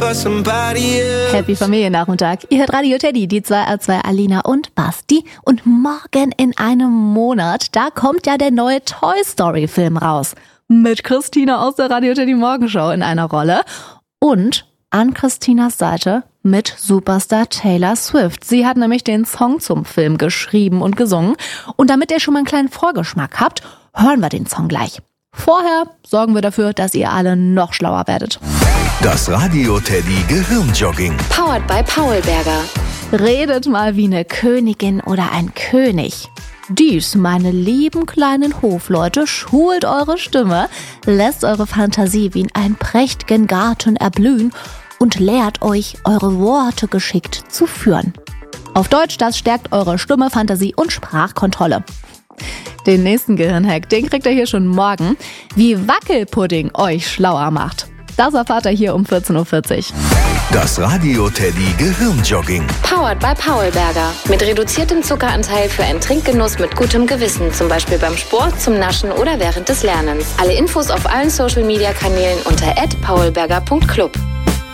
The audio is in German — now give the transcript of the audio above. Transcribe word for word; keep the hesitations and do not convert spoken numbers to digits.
Happy Familiennachmittag. Ihr hört Radio Teddy, die zwei R zwei Alina und Basti. Und morgen in einem Monat, da kommt ja der neue Toy Story Film raus. Mit Christina aus der Radio Teddy Morgenshow in einer Rolle. Und an Christinas Seite mit Superstar Taylor Swift. Sie hat nämlich den Song zum Film geschrieben und gesungen. Und damit ihr schon mal einen kleinen Vorgeschmack habt, hören wir den Song gleich. Vorher sorgen wir dafür, dass ihr alle noch schlauer werdet. Das Radio Teddy Gehirnjogging. Powered by Paulberger. Redet mal wie eine Königin oder ein König. Dies, meine lieben kleinen Hofleute, schult eure Stimme, lässt eure Fantasie wie in einem prächtigen Garten erblühen und lehrt euch, eure Worte geschickt zu führen. Auf Deutsch, das stärkt eure Stimme, Fantasie und Sprachkontrolle. Den nächsten Gehirnhack, den kriegt ihr hier schon morgen, wie Wackelpudding euch schlauer macht. Das erfahrt ihr hier um vierzehn Uhr vierzig. Das Radio Teddy Gehirnjogging. Powered by Paulberger. Mit reduziertem Zuckeranteil für einen Trinkgenuss mit gutem Gewissen. Zum Beispiel beim Sport, zum Naschen oder während des Lernens. Alle Infos auf allen Social Media Kanälen unter at paulberger punkt club.